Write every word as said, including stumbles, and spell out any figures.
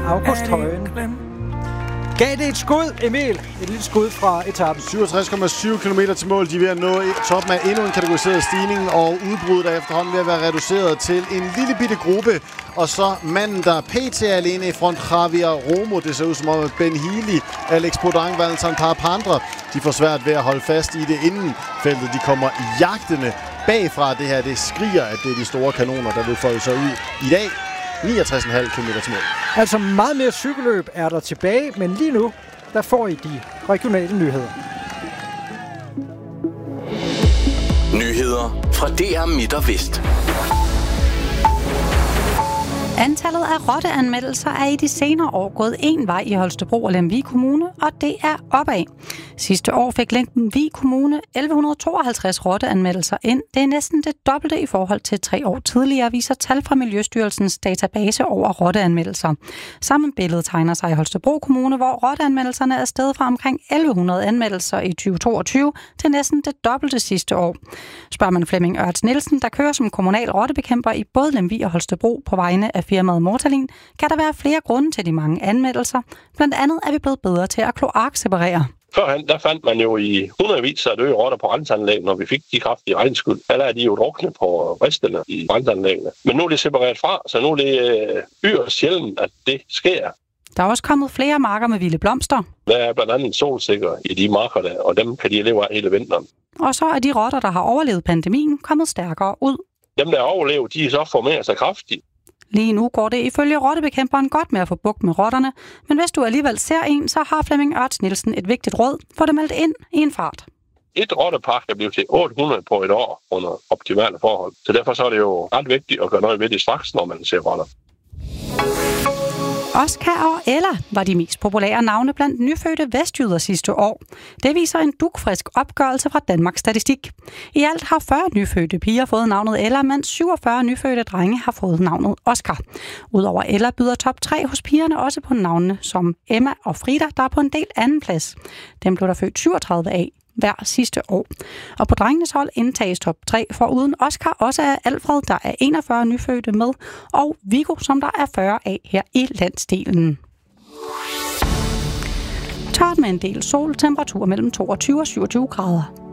August Højen. Gav det et skud, Emil? Et lille skud fra etappen. syvogtres komma syv kilometer til mål. De er ved at nå toppen af endnu en kategoriseret stigning, og udbruddet er efterhånden ved at være reduceret til en lille bitte gruppe. Og så manden, der pt. er alene i front, Javier Romo. Det ser ud som om Ben Healy, Alex Podang, Valentin Parapandra, de får svært ved at holde fast i det inden feltet. De kommer jagtende bagfra. Det her, det skriger, at det er de store kanoner, der vil folde sig ud i dag. niogtres komma fem kilometer til mål. Altså meget mere cykelløb er der tilbage, men lige nu, der får I de regionale nyheder. Nyheder fra D R Midt og Vest. Antallet af rotteanmeldelser er i de senere år gået en vej i Holstebro og Lemvig Kommune, og det er opad. Sidste år fik Lemvig Kommune elleve tooghalvtreds rotteanmeldelser ind. Det er næsten det dobbelte i forhold til tre år tidligere, viser tal fra Miljøstyrelsens database over rotteanmeldelser. Samme billede tegner sig i Holstebro Kommune, hvor rotteanmeldelserne er steget fra omkring elleve hundrede anmeldelser i tyve toogtyve til næsten det dobbelte sidste år. Spørger man Flemming Ørts Nielsen, der kører som kommunal rottebekæmper i både Lemvig og Holstebro på vegne af firmaet Mortalin, kan der være flere grunde til de mange anmeldelser. Blandt andet er vi blevet bedre til at kloakseparere. Førhen, der fandt man jo i hundredvis af døde rotter på renseanlæg, når vi fik de kraftige regnskyld. Eller er de jo drukne på ristene i renseanlæggene. Men nu er det separeret fra, så nu er det øh, yderst sjældent, at det sker. Der er også kommet flere marker med vilde blomster. Der er blandt andet solsikker i de marker der, og dem kan de leve af hele vinteren. Og så er de rotter, der har overlevet pandemien, kommet stærkere ud. Dem, der overlever, de er så formeret sig kraftigt. Lige nu går det ifølge rottebekæmperen godt med at få bugt med rotterne, men hvis du alligevel ser en, så har Flemming Ørts Nielsen et vigtigt råd. Få det meldt ind i en fart. Et rottepark er blevet til otte hundrede på et år under optimale forhold. Så derfor så er det jo ret vigtigt at gøre noget ved det straks, når man ser rotter. Oscar og Ella var de mest populære navne blandt nyfødte vestjyder sidste år. Det viser en dugfrisk opgørelse fra Danmarks Statistik. I alt har fyrre nyfødte piger fået navnet Ella, mens syvogfyrre nyfødte drenge har fået navnet Oscar. Udover Ella byder top tre hos pigerne også på navnene som Emma og Frida, der er på en del anden plads. Dem blev der født syvogtredive af hver sidste år. Og på drengenes hold indtages top tre, for uden Oscar også er Alfred, der er enogfyrre nyfødte med, og Viggo, som der er fyrre af her i landsdelen. Tørt med en del sol, temperatur mellem toogtyve og syvogtyve grader.